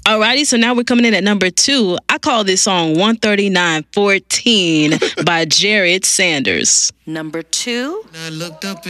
Alrighty, so now we're coming in at number 2. I call this song 13914 by Jared Sanders. Number 2. I looked up